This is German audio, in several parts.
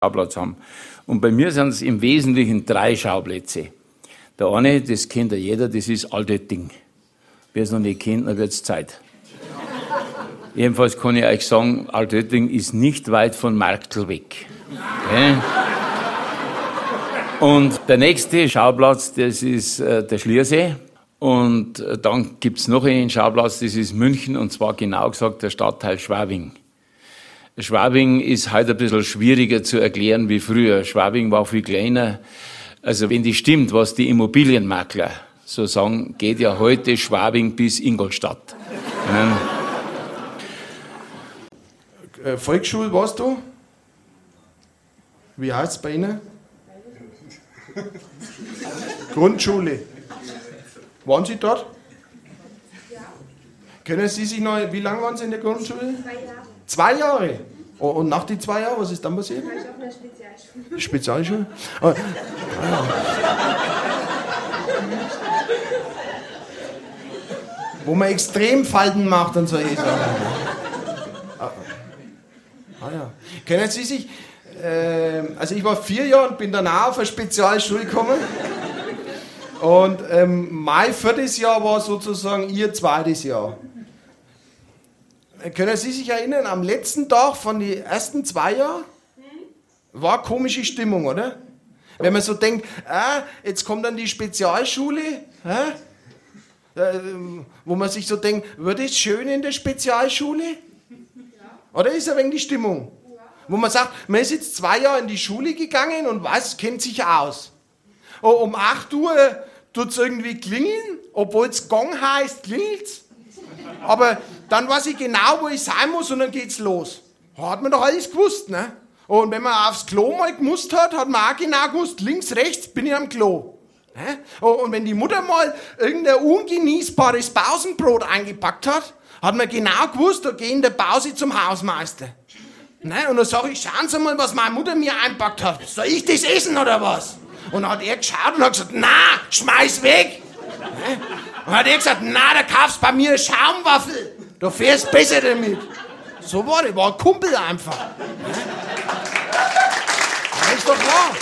Schauplatz haben. Und bei mir sind es im Wesentlichen 3 Schauplätze. Der eine, das kennt ja jeder, das ist Altötting. Wer es noch nicht kennt, dann wird es Zeit. Jedenfalls kann ich euch sagen, Altötting ist nicht weit von Marktl weg. Okay? Und der nächste Schauplatz, das ist der Schliersee. Und dann gibt es noch einen Schauplatz, das ist München, und zwar genau gesagt der Stadtteil Schwabing. Schwabing ist heute ein bisschen schwieriger zu erklären wie früher. Schwabing war viel kleiner. Also wenn das stimmt, was die Immobilienmakler so sagen, geht ja heute Schwabing bis Ingolstadt. Volksschule warst du? Wie heißt es bei Ihnen? Grundschule. Waren Sie dort? Ja. Können Sie sich noch, wie lange waren Sie in der Grundschule? 2 Jahre. 2 Jahre? Oh, und nach den 2 Jahren, was ist dann passiert? War ich auf einer Spezialschule. Spezialschule? Ah, ja. Wo man Extremfalten macht und solche Sachen. Ja. Können Sie sich, also ich war 4 Jahre und bin danach auf eine Spezialschule gekommen. Und mein 4. Jahr war sozusagen Ihr 2. Jahr. Können Sie sich erinnern, am letzten Tag von den ersten 2 Jahren war komische Stimmung, oder? Wenn man so denkt, jetzt kommt dann die Spezialschule, wo man sich so denkt, wird es schön in der Spezialschule? Oder ist ein wenig die Stimmung? Ja. Wo man sagt, man ist jetzt 2 Jahre in die Schule gegangen und kennt sich aus. Um 8 Uhr tut es irgendwie klingeln, obwohl es Gong heißt, klingelt's. Aber dann weiß ich genau, wo ich sein muss, und dann geht's los. Hat man doch alles gewusst, ne? Und wenn man aufs Klo mal gemusst hat, hat man auch genau gewusst, links, rechts bin ich am Klo. Ne? Und wenn die Mutter mal irgendein ungenießbares Pausenbrot eingepackt hat, hat man genau gewusst, da gehe ich in der Pause zum Hausmeister. Ne? Und dann sage ich, schauen Sie mal, was meine Mutter mir einpackt hat. Soll ich das essen oder was? Und dann hat er geschaut und hat gesagt, na, schmeiß weg. Ne? Und hat er gesagt, na, da kaufst bei mir Schaumwaffel. Du fährst besser damit. So war das, war ein Kumpel einfach. Ne? Das ist doch klar.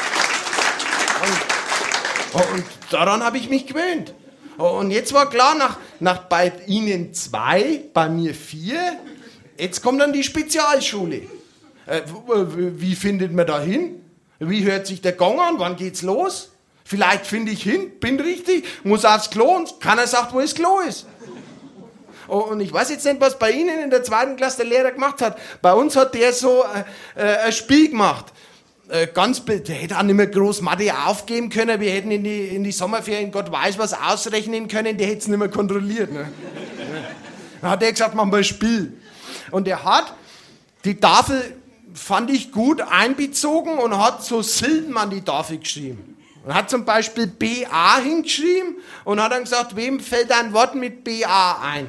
Und daran habe ich mich gewöhnt. Und jetzt war klar, nach bei Ihnen 2, bei mir 4, jetzt kommt dann die Spezialschule. Wie findet man da hin? Wie hört sich der Gong an? Wann geht's los? Vielleicht finde ich hin, bin richtig, muss aufs Klo und keiner sagt, wo das Klo ist. Und ich weiß jetzt nicht, was bei Ihnen in der 2. Klasse der Lehrer gemacht hat. Bei uns hat der so ein Spiel gemacht. Der hätte auch nicht mehr groß Mathe aufgeben können. Wir hätten in die Sommerferien Gott weiß was ausrechnen können. Der hätte es nicht mehr kontrolliert. Ne? Dann hat er gesagt, machen wir ein Spiel. Und er hat die Tafel, fand ich gut, einbezogen und hat so Silben an die Tafel geschrieben. Und hat zum Beispiel BA hingeschrieben und hat dann gesagt, wem fällt ein Wort mit BA ein?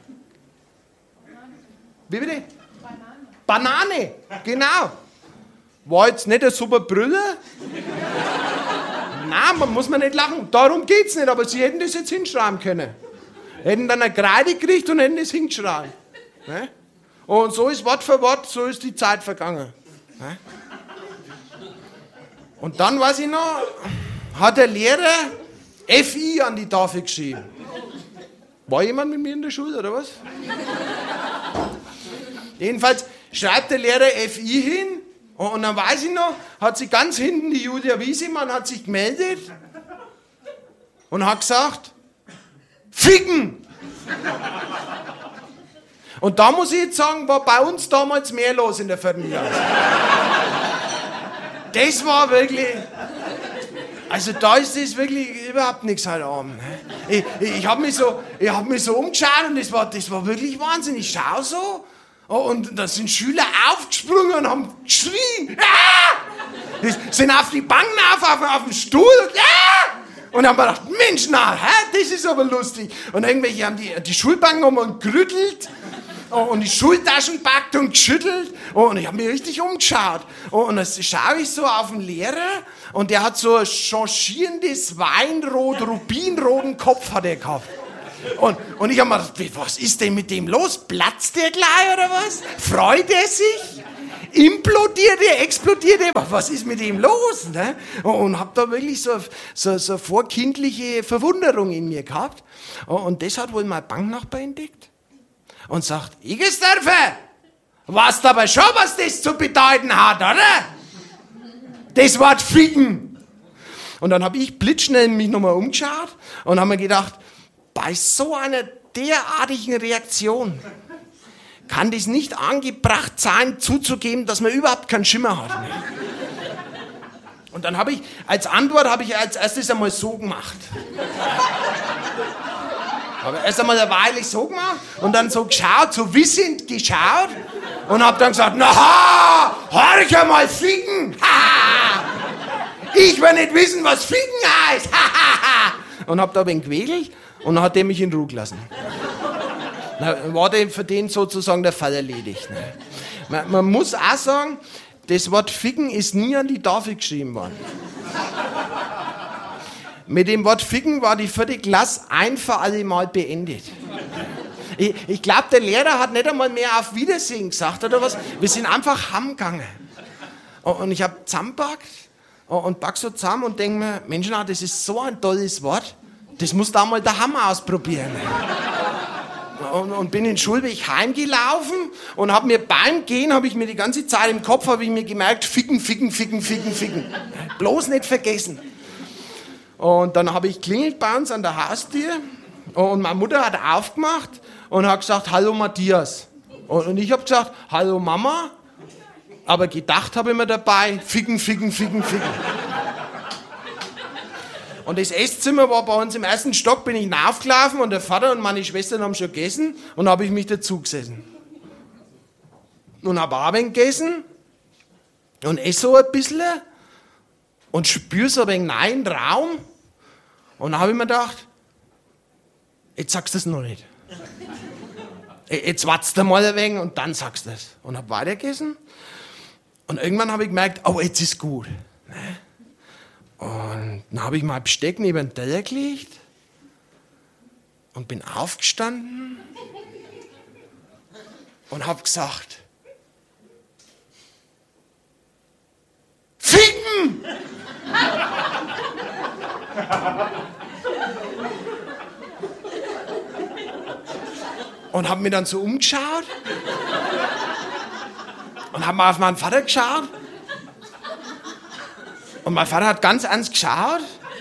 Wie bitte? Banane, genau. War jetzt nicht ein super Brüller? Nein, man muss nicht lachen. Darum geht's nicht, aber Sie hätten das jetzt hinschreiben können. Hätten dann eine Kreide gekriegt und hätten das hingeschrieben. Ne? Und so ist Wort für Wort, so ist die Zeit vergangen. Ne? Und dann, weiß ich noch, hat der Lehrer FI an die Tafel geschrieben. War jemand mit mir in der Schule, oder was? Jedenfalls schreibt der Lehrer FI hin. Und dann weiß ich noch, hat sich ganz hinten die Julia Wiesemann hat sich gemeldet und hat gesagt, Ficken! Und da muss ich jetzt sagen, war bei uns damals mehr los in der 4. Klasse. Das war wirklich, also da ist das wirklich überhaupt nichts heute Abend. Ich hab mich so umgeschaut und das war wirklich Wahnsinn. Ich schaue so. Und da sind Schüler aufgesprungen und haben geschrien. Die sind auf die Bank auf den Stuhl. Und haben gedacht, Mensch, das ist aber lustig. Und irgendwelche haben die Schulbank nochmal gerüttelt und die Schultaschen packt und geschüttelt. Und ich habe mich richtig umgeschaut. Und dann schaue ich so auf den Lehrer und der hat so ein changierendes rubinroten Kopf hat er gehabt. Und ich habe mir gedacht, was ist denn mit dem los? Platzt der gleich oder was? Freut er sich? implodierte, explodierte. Was ist mit ihm los? Ne? Und habe da wirklich so vorkindliche Verwunderung in mir gehabt. Und das hat wohl mein Banknachbar entdeckt. Und sagt, Igesdörfer, weißt aber schon, was das zu bedeuten hat, oder? Das Wort ficken. Und dann habe ich blitzschnell mich nochmal umgeschaut und habe mir gedacht, bei so einer derartigen Reaktion kann das nicht angebracht sein, zuzugeben, dass man überhaupt keinen Schimmer hat. Und dann habe ich, als Antwort habe ich als erstes einmal so gemacht. Habe erst einmal eine Weile so gemacht und dann so geschaut, so wissend geschaut und habe dann gesagt, na, horch einmal ficken. Ich will nicht wissen, was ficken heißt. Und habe da ein wenig gewedelt und dann hat der mich in Ruhe gelassen. Dann war für den sozusagen der Fall erledigt. Man muss auch sagen, das Wort ficken ist nie an die Tafel geschrieben worden. Mit dem Wort ficken war die 4. Klasse ein für alle Mal beendet. Ich glaube, der Lehrer hat nicht einmal mehr auf Wiedersehen gesagt oder was. Wir sind einfach heimgegangen. Und ich habe zusammengepackt und pack so zusammen und denke mir, Mensch, das ist so ein tolles Wort, das musst du auch mal daheim ausprobieren. Und bin in den Schulweg heimgelaufen und habe mir beim Gehen, habe ich mir die ganze Zeit im Kopf, habe ich mir gemerkt, ficken, ficken, ficken, ficken, ficken. Bloß nicht vergessen. Und dann habe ich klingelt bei uns an der Haustür und meine Mutter hat aufgemacht und hat gesagt, hallo Matthias. Und ich habe gesagt, hallo Mama, aber gedacht habe ich mir dabei, ficken, ficken, ficken, ficken. Und das Esszimmer war bei uns im 1. Stock, bin ich raufgelaufen und der Vater und meine Schwestern haben schon gegessen und habe ich mich dazu gesessen. Und habe Abend gegessen und esse so ein bisschen und spüre so ein wenig neuen Raum und dann habe ich mir gedacht, jetzt sagst du es noch nicht. Jetzt wartest du mal ein wenig und dann sagst du es. Und habe weitergegessen und irgendwann habe ich gemerkt, oh, jetzt ist gut. Und dann habe ich mein Besteck neben den Teller gelegt und bin aufgestanden und habe gesagt, ficken! Und habe mir dann so umgeschaut und habe mal auf meinen Vater geschaut. Und mein Vater hat ganz ernst geschaut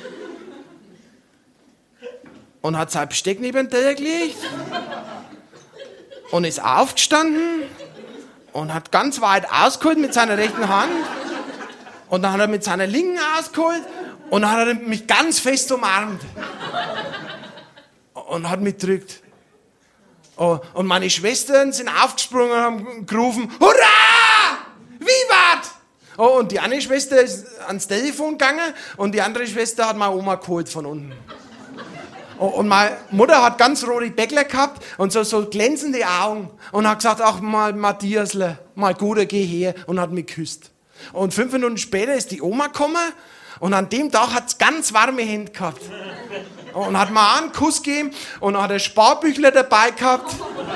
und hat sein Besteck neben den Teller gelegt und ist aufgestanden und hat ganz weit ausgeholt mit seiner rechten Hand und dann hat er mit seiner linken ausgeholt und dann hat er mich ganz fest umarmt und hat mich gedrückt. Und meine Schwestern sind aufgesprungen und haben gerufen, Hurra! Vivat! Und die eine Schwester ist ans Telefon gegangen und die andere Schwester hat meine Oma geholt von unten. Und meine Mutter hat ganz rote Bäckler gehabt und so glänzende Augen und hat gesagt, ach mal Matthiasle, mal Guter, geh her, und hat mich geküsst. Und 5 Minuten später ist die Oma gekommen und an dem Tag hat es ganz warme Hände gehabt. Und hat mir auch einen Kuss gegeben und hat ein Sparbüchler dabei gehabt.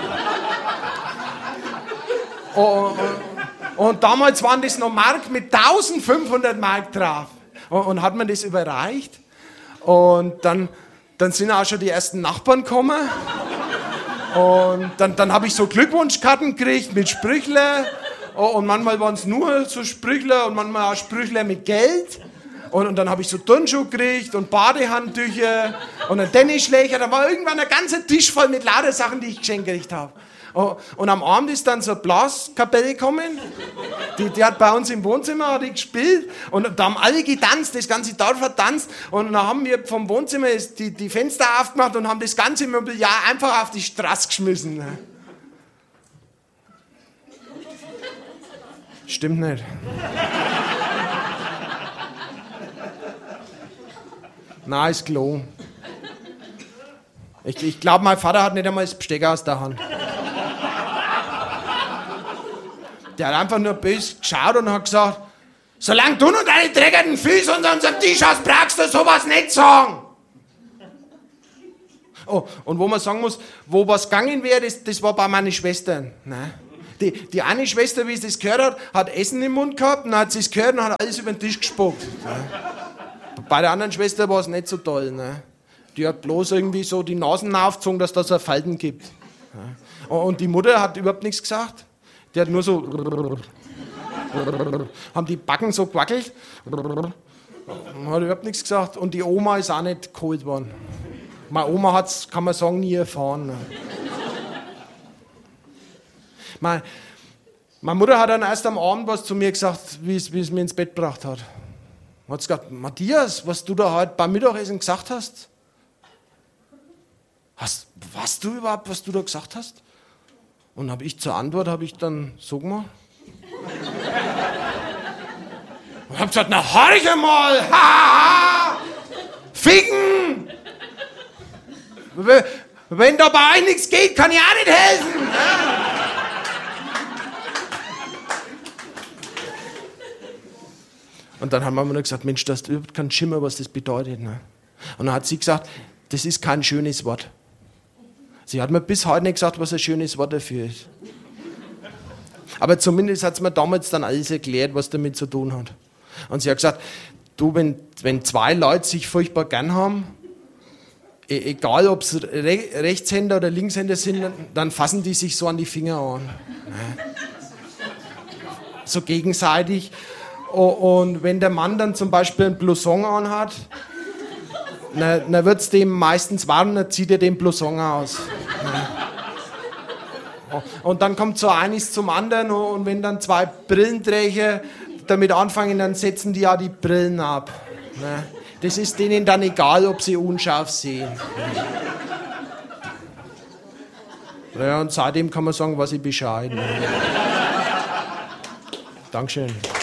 Und damals waren das noch Mark mit 1500 Mark drauf. Und hat mir das überreicht. Und dann sind auch schon die ersten Nachbarn gekommen. Und dann habe ich so Glückwunschkarten gekriegt mit Sprüchler. Und manchmal waren es nur so Sprüchler und manchmal auch Sprüchler mit Geld. Und dann habe ich so Turnschuhe gekriegt und Badehandtücher und einen Tennisschläger. Da war irgendwann ein ganzer Tisch voll mit lauter Sachen, die ich geschenkt gekriegt habe. Und am Abend ist dann so eine Blaskapelle gekommen. Die hat bei uns im Wohnzimmer hat die gespielt. Und da haben alle getanzt, das ganze Dorf hat tanzt. Und dann haben wir vom Wohnzimmer die Fenster aufgemacht und haben das ganze Mobiliar einfach auf die Straße geschmissen. Stimmt nicht. Nein, ist gelogen. Ich glaube, mein Vater hat nicht einmal das Besteck aus der Hand. Der hat einfach nur böse geschaut und hat gesagt, solange du noch deine dreckigen Füße unter unserem Tisch hast, brauchst du sowas nicht sagen. Oh, und wo man sagen muss, wo was gegangen wäre, das war bei meinen Schwestern. Nein. Die eine Schwester, wie sie das gehört hat, hat Essen im Mund gehabt, und dann hat sie es gehört und hat alles über den Tisch gespuckt. Bei der anderen Schwester war es nicht so toll. Ne? Die hat bloß irgendwie so die Nasen aufgezogen, dass das Falten gibt. Und die Mutter hat überhaupt nichts gesagt. Die hat nur so... haben die Backen so gewackelt. Hat überhaupt nichts gesagt. Und die Oma ist auch nicht geholt worden. Meine Oma hat es, kann man sagen, nie erfahren. Ne? Meine Mutter hat dann erst am Abend was zu mir gesagt, wie es mir ins Bett gebracht hat. Hat sie gesagt, Matthias, was du da heute beim Mittagessen gesagt hast? Weißt du überhaupt, was du da gesagt hast? Und habe ich zur Antwort, dann so gemacht. Und habe gesagt, na horch einmal, ha, ficken! Wenn da bei euch nichts geht, kann ich auch nicht helfen. Und dann haben wir mir gesagt, Mensch, das überhaupt keinen Schimmer, was das bedeutet. Ne? Und dann hat sie gesagt, das ist kein schönes Wort. Sie hat mir bis heute nicht gesagt, was ein schönes Wort dafür ist. Aber zumindest hat sie mir damals dann alles erklärt, was damit zu tun hat. Und sie hat gesagt, du, wenn zwei Leute sich furchtbar gern haben, egal ob es Rechtshänder oder Linkshänder sind, dann fassen die sich so an die Finger an. Ne? So gegenseitig. Und wenn der Mann dann zum Beispiel einen Blouson anhat, dann wird es dem meistens warm, dann zieht er den Blouson aus. Und dann kommt so eines zum anderen, und wenn dann zwei Brillenträger damit anfangen, dann setzen die ja die Brillen ab. Das ist denen dann egal, ob sie unscharf sehen. Ja, und seitdem kann man sagen, was ich Bescheid. Dankeschön.